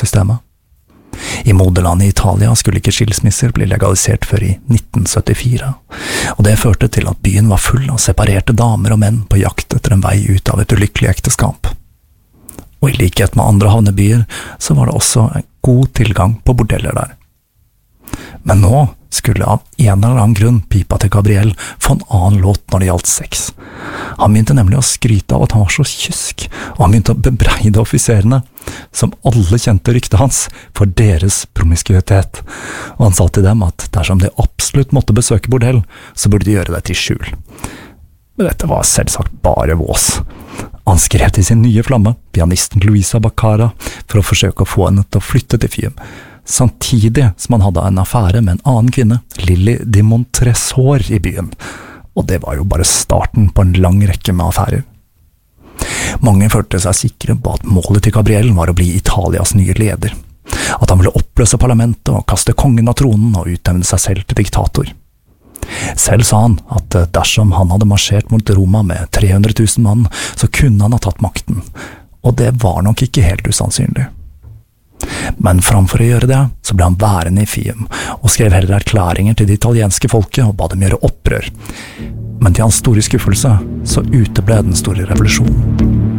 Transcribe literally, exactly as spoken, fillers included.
systemet. I moderlandet Italia skulle ikke skilsmisser bli legalisert før i nitten syttifire, og det førte til at byen var full av separerte damer og menn på jakt etter en vei ut av et ulykkelig ekteskap. Og i likhet med andre havnebyer, så var det også en god tilgang på bordeller der. Men nå skulle av en eller annen grunn pipa til Gabriel få en annen låt når det gjaldt sex. Han begynte nemlig å skryte av at han var så kysk, og han begynte å bebreide offiserene, som alle kjente ryktet hans, for deres promiskuitet. Og han sa til dem at dersom de absolutt måtte besøke bordell, så burde de gjøre det til skjul. Men dette var selvsagt bare vås. Han skrev til sin nye flamme, pianisten Luisa Baccara, for å forsøke å få henne til å flytte til Fium, samtidig som han hadde en affære med en annen kvinne, Lily de Montresor, i byen. Og det var jo bare starten på en lang rekke med affærer. Mange følte seg sikre på at målet til Gabriel var å bli Italias nye leder, at han ville oppløse parlamentet og kaste kongen av tronen og utnevne seg selv til diktator. Selv sa han at dersom han hadde marsjert mot Roma med tre hundre tusen mann, så kunne han ha tatt makten, og det var nok ikke helt usannsynlig. Men framfor å gjøre det, så ble han værende i Fium, og skrev heller erklæringer til det italienske folket og ba dem gjøre opprør. Men til hans store skuffelse, så uteble den store revolusjonen.